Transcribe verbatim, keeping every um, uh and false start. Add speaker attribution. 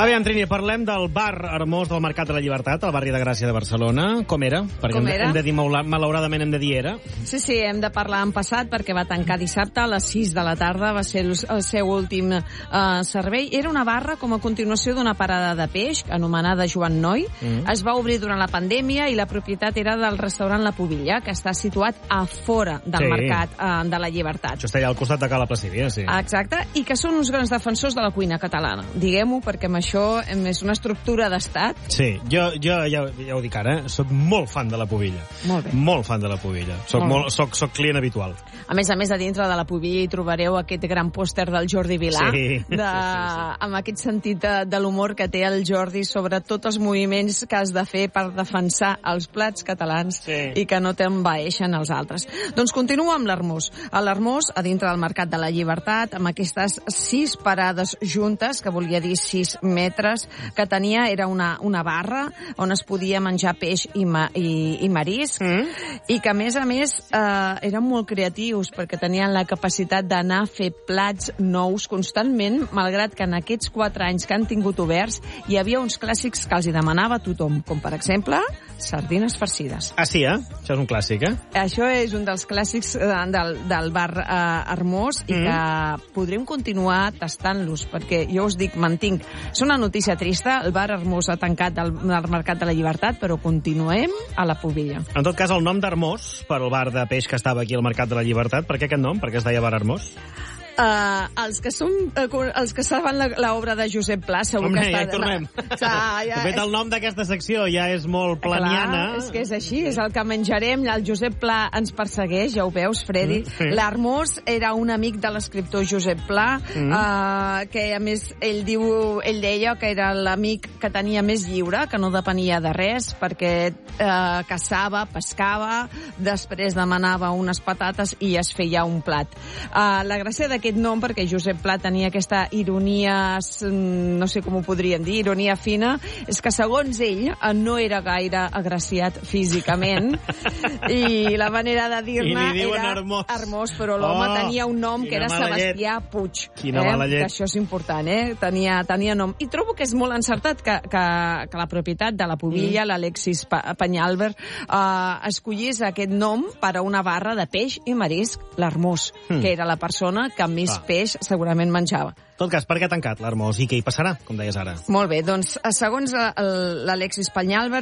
Speaker 1: Aviam, Trini, parlem del bar Hermós del Mercat de la Llibertat, al barri de Gràcia de Barcelona. Com era? Perquè
Speaker 2: Com
Speaker 1: hem,
Speaker 2: era?
Speaker 1: hem de dir, malauradament hem de dir era.
Speaker 2: Sí, sí, hem de parlar en passat perquè va tancar dissabte a les sis de la tarda, va ser el, el seu últim eh, servei. Era una barra com a continuació d'una parada de peix anomenada Joan Noi. Mm. Es va obrir durant la pandèmia i la propietat era del restaurant La Pubilla, que està situat a fora del
Speaker 1: Sí.
Speaker 2: Mercat eh, de la Llibertat.
Speaker 1: Això està allà al costat de Cala Placídia, sí.
Speaker 2: Exacte, i que són uns grans defensors de la cuina catalana. Diguem-ho, perquè amb això és una estructura d'estat.
Speaker 1: Sí, jo, jo ja, ja ho dic ara, eh? Soc molt fan de La Pubilla.
Speaker 2: Molt bé.
Speaker 1: Molt fan de La Pubilla. Soc,
Speaker 2: Molt
Speaker 1: molt, soc, soc client habitual.
Speaker 2: A més a més, a dintre de La Pubilla hi trobareu aquest gran pòster del Jordi Vilà,
Speaker 1: Sí,
Speaker 2: de,
Speaker 1: sí, sí, sí.
Speaker 2: amb aquest sentit de, de l'humor que té el Jordi sobre tots els moviments que has de fer per defensar els plats catalans
Speaker 1: Sí.
Speaker 2: i que no t'envaeixen els altres. Doncs continuo amb l'Hermós. A l'Hermós, a dintre del Mercat de la Llibertat, amb aquestes sis parades juntes, que volia dir sis metres, que tenia, era una, una barra on es podia menjar peix i, ma, i, i marisc, mm. i que, a més a més, eh, eren molt creatius, perquè tenien la capacitat d'anar a fer plats nous constantment, malgrat que en aquests quatre anys que han tingut oberts hi havia uns clàssics que els hi demanava tothom, com per exemple sardines farcides.
Speaker 1: Ah, sí, eh? Això és un clàssic, eh?
Speaker 2: Això és un dels clàssics eh, del, del bar eh, Hermós i
Speaker 1: Mm.
Speaker 2: que podrem continuar tastant-los, perquè jo us dic, mantinc. És una notícia trista, el bar Hermós ha tancat del, del Mercat de la Llibertat, però continuem a La Pubilla.
Speaker 1: En tot cas, el nom d'Hermós, per al bar de peix que estava aquí al Mercat de la Llibertat, per què aquest nom? Per què es deia bar Hermós?
Speaker 2: Uh, els que són uh, els que saben l'obra de Josep Pla segur
Speaker 1: Home,
Speaker 2: que està...
Speaker 1: ja hi tornem.
Speaker 2: Ja, ja,
Speaker 1: De fet, el nom d'aquesta secció ja és molt planiana.
Speaker 2: Clar, és que és així, és el que menjarem. El Josep Pla ens persegueix, ja ho veus, Freddy.
Speaker 1: Mm, sí.
Speaker 2: L'Hermós era un amic de l'escriptor Josep Pla, mm. uh, que a més ell diu, ell deia que era l'amic que tenia més lliure, que no depenia de res, perquè uh, caçava, pescava, després demanava unes patates i es feia un plat. Uh, la gràcia d'aquest nom, perquè Josep Pla tenia aquesta ironia, no sé com ho podríem dir, ironia fina, és que segons ell no era gaire agraciat físicament i la manera de dir-ne era
Speaker 1: Hermós.
Speaker 2: Hermós, però l'home
Speaker 1: Oh,
Speaker 2: tenia un nom que era Sebastià llet. Puig.
Speaker 1: Quina
Speaker 2: eh?
Speaker 1: mala llet.
Speaker 2: Que això és important, eh? Tenia, tenia nom. I trobo que és molt encertat que, que, que la propietat de La Pubilla, mm. l'Alexis Penyalver, eh, escollís aquest nom per a una barra de peix i marisc, l'Hermós, mm. que era la persona que més ah. peix segurament menjava.
Speaker 1: En tot cas, per què ha tancat l'Hermós i què hi passarà, com deies ara?
Speaker 2: Molt bé, doncs, segons l'Alexis Penyalver,